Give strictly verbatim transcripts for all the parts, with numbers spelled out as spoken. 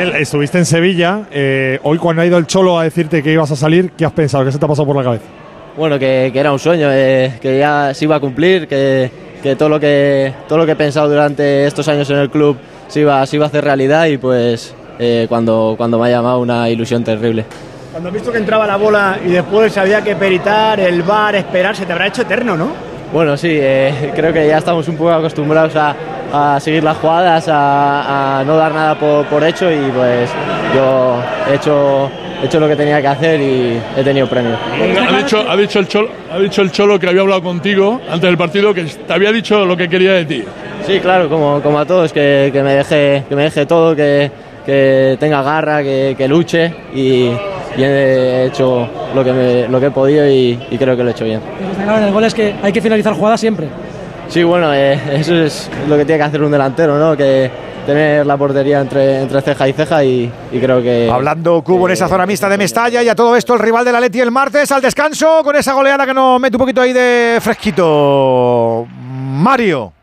Miguel, estuviste en Sevilla. Eh, hoy, cuando ha ido el Cholo a decirte que ibas a salir, ¿qué has pensado? ¿Qué se te ha pasado por la cabeza? Bueno, que, que era un sueño, eh, que ya se iba a cumplir, que, que, todo lo que todo lo que he pensado durante estos años en el club se iba, se iba a hacer realidad y pues eh, cuando, cuando me ha llamado una ilusión terrible. Cuando has visto que entraba la bola y después había que peritar, el V A R, esperar, se te habrá hecho eterno, ¿no? Bueno, sí, eh, creo que ya estamos un poco acostumbrados a, a seguir las jugadas, a, a no dar nada por, por hecho y pues yo he hecho, he hecho lo que tenía que hacer y he tenido premio. Ha dicho, ha, dicho el Cholo, ha dicho el Cholo que había hablado contigo antes del partido, que te había dicho lo que quería de ti. Sí, claro, como, como a todos, que, que, me deje, que me deje todo, que, que tenga garra, que, que luche y, y he hecho lo que, me, lo que he podido y, y creo que lo he hecho bien. Claro, en el gol es que hay que finalizar jugadas siempre. Sí, bueno, eh, eso es lo que tiene que hacer un delantero, ¿no? Que tener la portería entre, entre ceja y ceja y, y creo que… Hablando Cubo eh, en esa zona mixta de Mestalla y a todo esto el rival del Atleti el martes al descanso con esa goleada que nos mete un poquito ahí de fresquito. Mario.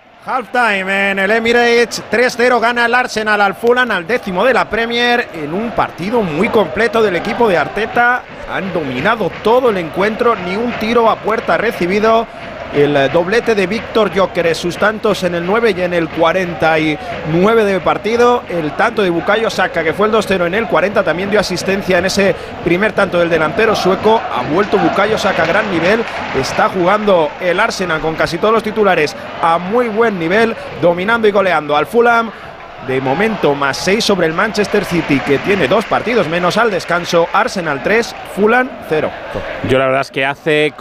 Halftime en el Emirates, tres cero gana el Arsenal al Fulham, al décimo de la Premier, en un partido muy completo del equipo de Arteta. Han dominado todo el encuentro, ni un tiro a puerta recibido. El doblete de Víctor Gyökeres, sus tantos en el nueve y en el cuarenta y nueve de partido. El tanto de Bukayo Saka, que fue el dos cero en el cuarenta, también dio asistencia en ese primer tanto del delantero sueco. Ha vuelto Bukayo Saka a gran nivel. Está jugando el Arsenal con casi todos los titulares a muy buen nivel, dominando y goleando al Fulham. De momento más seis sobre el Manchester City, que tiene dos partidos menos al descanso. Arsenal tres, Fulham cero. Yo la verdad es que hace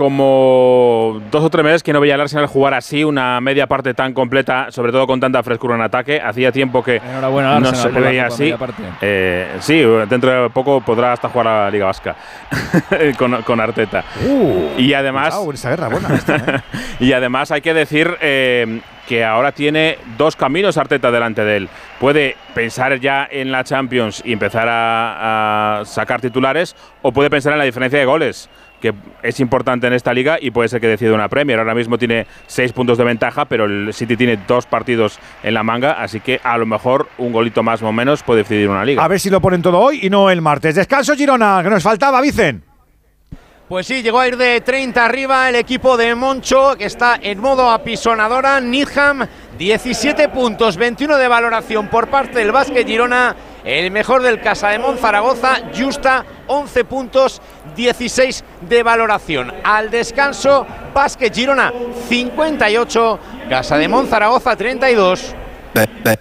como dos o tres meses que no veía al Arsenal jugar así, una media parte tan completa, sobre todo con tanta frescura en ataque. Hacía tiempo que Enhorabuena, no Arsenal, se le veía así. Eh, sí, dentro de poco podrá hasta jugar a la Liga Vasca con, con Arteta. Uh, y además, esa guerra buena esta, ¿eh? y además hay que decir eh, que ahora tiene dos caminos Arteta delante de él. Puede pensar ya en la Champions y empezar a, a sacar titulares, o puede pensar en la diferencia de goles, que es importante en esta liga y puede ser que decida una Premier. Ahora mismo tiene seis puntos de ventaja, pero el City tiene dos partidos en la manga, así que a lo mejor un golito más o menos puede decidir una liga. A ver si lo ponen todo hoy y no el martes. Descanso Girona, que nos faltaba, Vicen. Pues sí, llegó a ir de treinta arriba el equipo de Moncho, que está en modo apisonadora. Needham, diecisiete puntos, veintiuno de valoración por parte del Básquet Girona. El mejor del Casademont Zaragoza, Justa, once puntos, dieciséis de valoración. Al descanso, Básquet Girona, cincuenta y ocho, Casademont Zaragoza, treinta y dos.